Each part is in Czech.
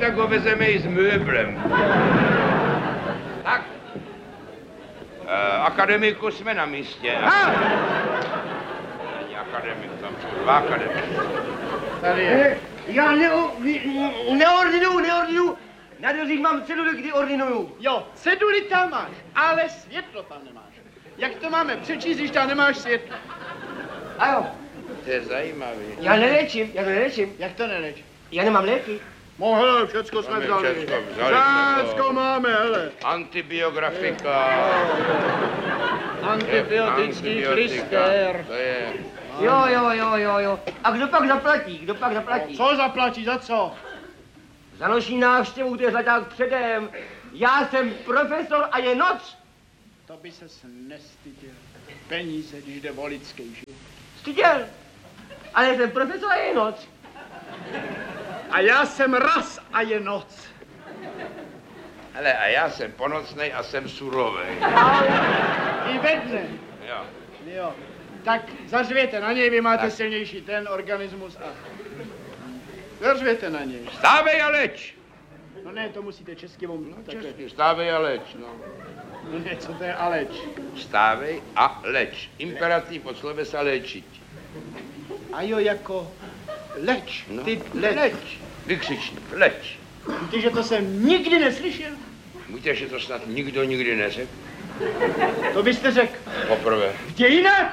tak ho vezeme i s möblem. Tak. Akademiku jsme na místě. Není akademik, tam jsou dva akademiky. Tady je. Já neordinuju. Na dveřích mám ceduly, kdy ordinuju. Jo, ceduly tam máš, ale světlo tam nemáš. Jak to máme přečíst, když tam nemáš světlo? A jo. To je zajímavý. Já neléčím. Jak to neleč? Já nemám léky. No hele, všecko jsme vzali. Všecko máme, hele. Antibiografika. Antibiotický klister. To je... Jo. A kdo pak zaplatí? Co zaplatí, za co? Za noční návštěvu, to je zlaták předem. Já jsem profesor a je noc. To by ses nestyděl. Peníze, když jde o lidský život. Styděl. Ale jsem profesor a je noc. A já jsem raz a je noc. Hele, a já jsem ponocnej a jsem surovej. I ve dne. Jo. Tak zařvěte na něj, vy máte tak. Silnější ten organismus a... Zařvěte na něj. Stávej a leč. No ne, to musíte česky Česky, stávej a leč, no. No ne, co to je aleč? Stávej a leč. Imperativ od slovesa léčit. A jo, jako leč. No. Ty leč. Vykřičník, leč. Víte, že to jsem nikdy neslyšel? Víte, že to snad nikdo nikdy neřekl? To byste řekl. Poprvé. V dějinách?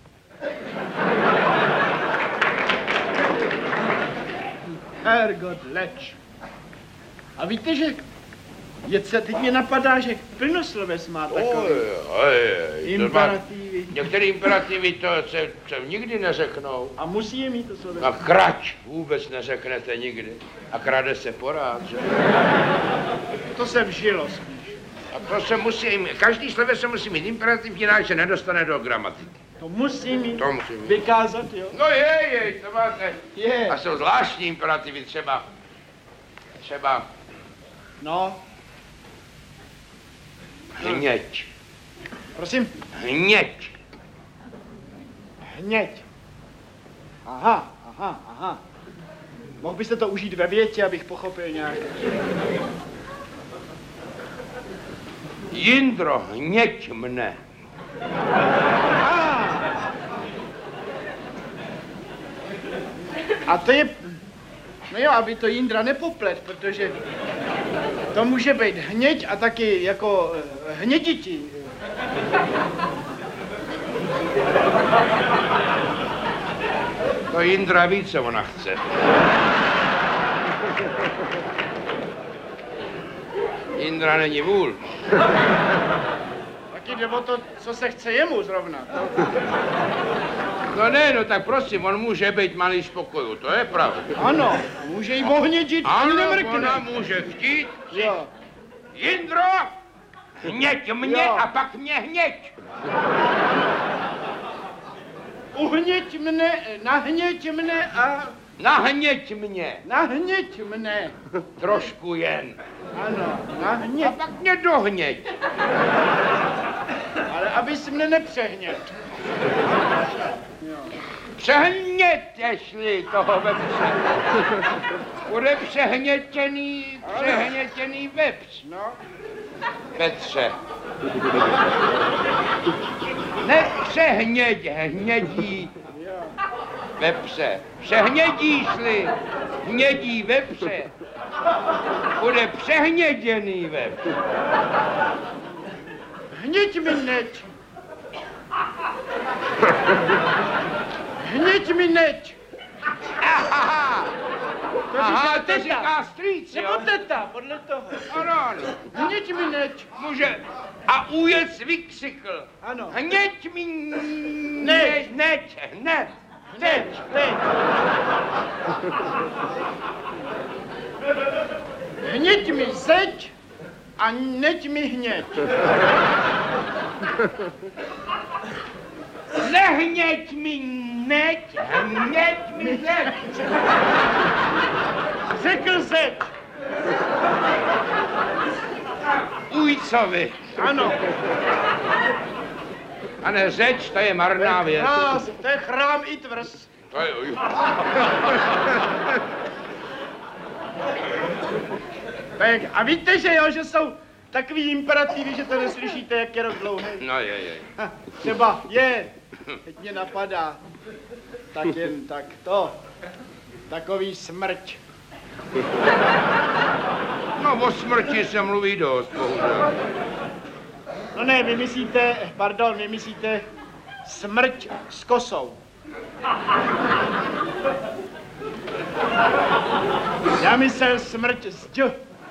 Hergot, leč. A víte, že teď mě napadá, že plnosloves má takový imperativy. Některé imperativy to se nikdy neřeknou. A musí je mít to sloves. A krať vůbec neřeknete nikdy. A krade se porád, že? To se vžilo spíš. A to se musí, každý sloves se musí mít imperativ, jinak se nedostane do gramatiky. To musí mít. To musí mít. Vykázat, jo? No je, to máte. Je. A jsou zvláštní imperativy, třeba. No. Hněď. Prosím? Hněď. Hněď. Aha. Mohl byste to užít ve větě, abych pochopil nějak. Jindro, hněď mne. A to je... No jo, aby to Jindra nepoplet, protože to může být hněď a taky jako hněditi. To Jindra ví, co ona chce. Jindra není vůl. Taky jde o to, co se chce jemu zrovna. No ne, no tak prosím, on může být malý z pokoju, to je pravda. Ano, může jí ohnědit, ani Ano, nemrkne. ona může chtít. Jo. Jindro, hněď mě Jo. a pak mě hněď. Uhněď mne, nahněď mne a... Nahněď mě. Nahněď mne. Trošku jen. Ano, A nahněď. pak mě dohněď. Ale abys mne nepřehněd. Přehnětěš-li toho vepře. Bude přehnětěný vepř. No. Petře. Nepřehněď hnědí vepře. Přehnědíš-li hnědí vepře, bude přehněděný vepř. Hněď mi neď. Hněď mi neď. Aha, To to říká strýc, Nebo jo? teta, podle toho. Ano. Hněď mi neď. Může. A ujec vykřikl. Ano. Hněď mi Neď. hned. Neď. Hněď mi zeď a neď mi hněď. Nehněď mi neď, hněď mi zeď. Řekl zeď. Ujcovi. Ano. A ne řeč, to je marná věc. To je chrám i tvrz. To je, Tak, a víte, že jo, že jsou takový imperativy, že to neslyšíte, jak je rok dlouhý. No je. Třeba teď mě napadá, tak jen tak to, takový smrť. No o smrti se mluví dost, bohužel. No ne, vy myslíte smrť s kosou. Já myslel smrť s dž.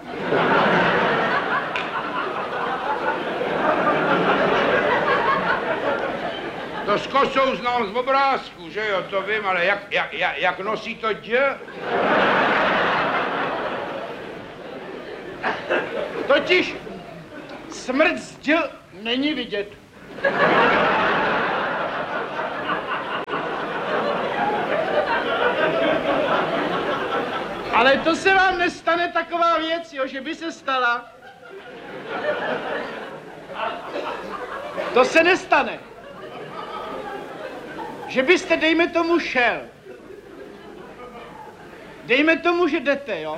To s kosou znám z obrázku, že jo, to vím, ale jak nosí to dě? Totiž smrť z dž není vidět. Ale to se vám nestane taková věc, jo, že by se stala. To se nestane. Že byste, dejme tomu, šel. Dejme tomu, že jdete, jo?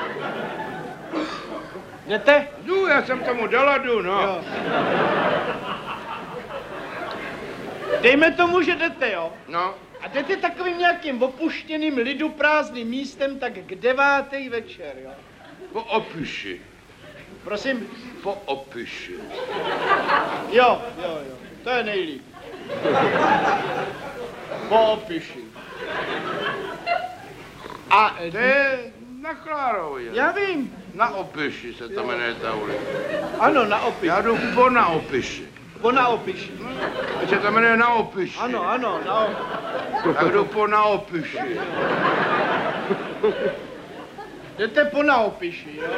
Jdete? Jdu, já jsem tomu dala, no. Jo. Dejme tomu, že jdete, jo? No, A jdete takovým nějakým opuštěným, liduprázdným místem, tak k 9. večer, jo? po opiši. Prosím? Po opiši. Jo, to je nejlíp. Po opiši. A To je na Klárově. já vím. Na opiši se to jmenuje ta ulice. Ano, na opiši. Já jdu po na opiši. Po na opiši. A se to jmenuje na opiši. Ano, na opiši. Tak jdu po na opiši. Jdete po na opiši, jo?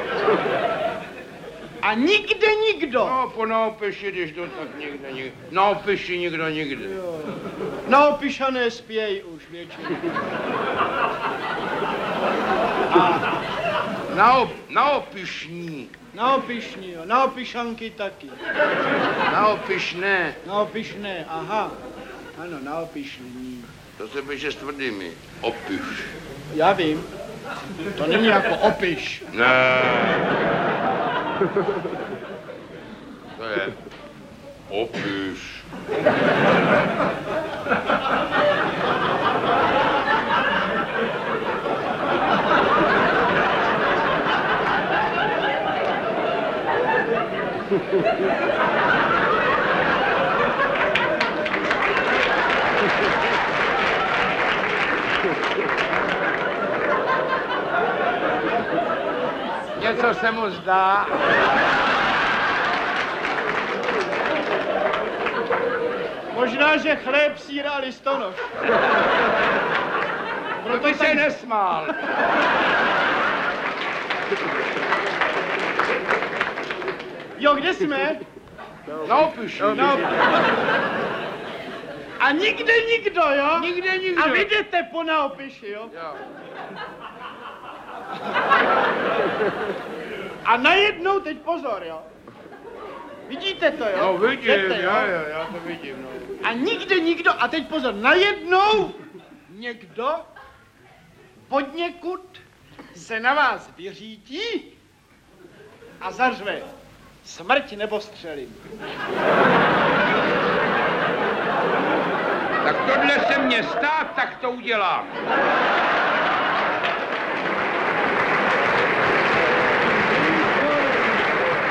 A nikde nikdo. No, po na opiši, když jdu, tak nikde. Na opiši nikdo nikde. Jo. Na opišané spějí už většinou. Na opišní. Na opišní, jo. Na opišanky taky. Na opišné. Na opišné, aha. Ano, na opišní. To se píše s tvrdými. Opiš. Já vím. To není jako opiš. Ne. To je opiš. Něco se mu zdá. Možná, že chléb, sír a listonoš. Proto se nesmál. Jo, kde jsme? Na opiši. No. A nikde nikdo, jo? Nikde nikdo. A vy jdete po na opiši, jo? Jo. A najednou, teď pozor, jo? Vidíte to, jo? No vidím, Jdete, jo, já to vidím, no. A nikde nikdo, a teď pozor, najednou někdo podněkud se na vás vyřítí a zařve smrť nebo střelím. Tak tohle se mně stát, tak to udělám.